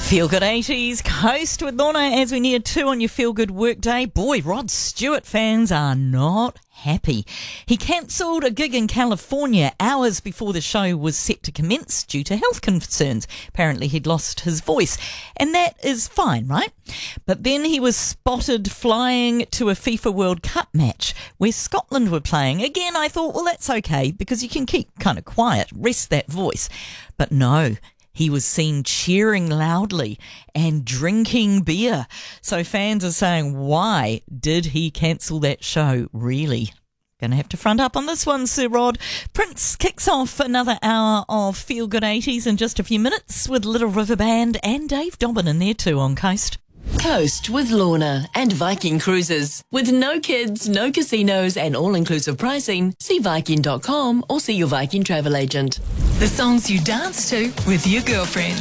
Feel Good 80s, Coast with Lorna as we near 2 on your Feel Good workday. Boy, Rod Stewart fans are not happy. He cancelled a gig in California hours before the show was set to commence due to health concerns. Apparently he'd lost his voice, and that is fine, right? But then he was spotted flying to a FIFA World Cup match where Scotland were playing. Again, I thought, well, that's okay because you can keep kind of quiet, rest that voice. But no. He was seen cheering loudly and drinking beer. So fans are saying, why did he cancel that show, really? Going to have to front up on this one, Sir Rod. Prince kicks off another hour of Feel Good 80s in just a few minutes with Little River Band and Dave Dobbin in there too on Coast. Coast with Lorna and Viking Cruises. With no kids, no casinos and all-inclusive pricing, see Viking.com or see your Viking travel agent. The songs you dance to with your girlfriends.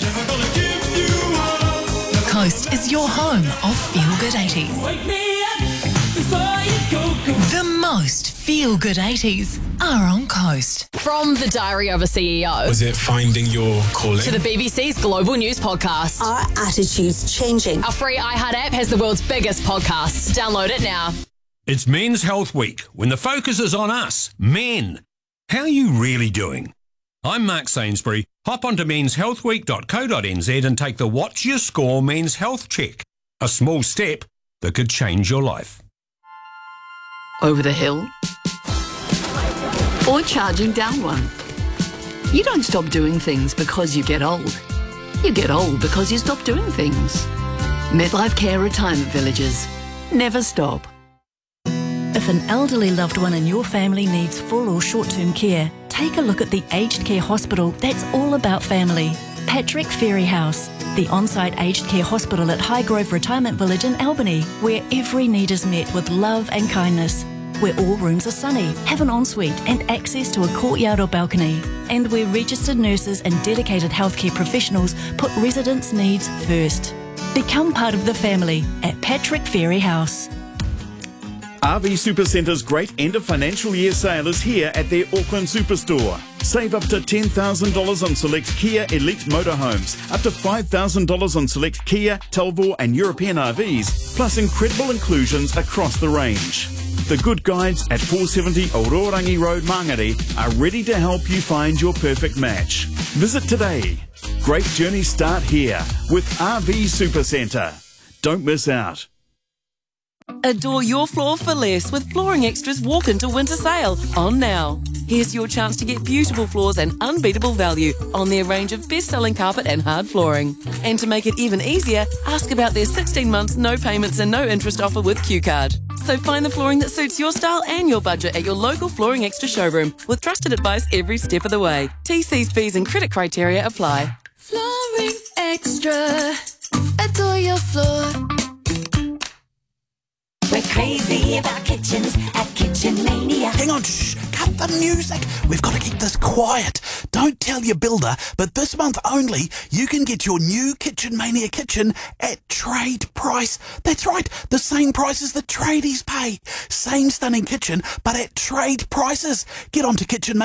Coast is your home of Feel Good 80s. Wake me up before you go. The most Feel Good 80s are on Coast. From the Diary of a CEO Was it finding your calling? to the BBC's Global News Podcast, Our attitude's changing. our free iHeart app has the world's biggest podcasts. Download it now. It's Men's Health Week, when the focus is on us, men. How are you really doing? I'm Mark Sainsbury. Hop onto menshealthweek.co.nz and take the What's Your Score Men's Health Check. A small step that could change your life. Over the hill, or charging down one. You don't stop doing things because you get old. You get old because you stop doing things. Midlife Care Retirement Villages. Never stop. If an elderly loved one in your family needs full or short-term care, take a look at the aged care hospital that's all about family. Patrick Ferry House, the on-site aged care hospital at Highgrove Retirement Village in Albany, where every need is met with love and kindness, where all rooms are sunny, have an ensuite and access to a courtyard or balcony, and where registered nurses and dedicated healthcare professionals put residents' needs first. Become part of the family at Patrick Ferry House. RV Supercenter's great end of financial year sale is here at their Auckland Superstore. Save up to $10,000 on select Kia Elite motorhomes, up to $5,000 on select Kia, Talbot and European RVs, plus incredible inclusions across the range. The good guides at 470 Ororangi Road, Mangere are ready to help you find your perfect match. Visit today. Great journeys start here with RV Supercenter. Don't miss out. Adore your floor for less with Flooring Extra's Walk Into Winter Sale on now. Here's your chance to get beautiful floors and unbeatable value on their range of best-selling carpet and hard flooring. And to make it even easier, ask about their 16 months no payments and no interest offer with Q-Card. So find the flooring that suits your style and your budget at your local Flooring Extra showroom with trusted advice every step of the way. TC's fees and credit criteria apply. Flooring Extra. Adore your floor. We're crazy about kitchens at Kitchen Mania. Hang on, shh, cut the music. We've got to keep this quiet. Don't tell your builder, but this month only, you can get your new Kitchen Mania kitchen at trade price. That's right, the same price as the tradies pay. Same stunning kitchen, but at trade prices. Get on to Kitchen Mania.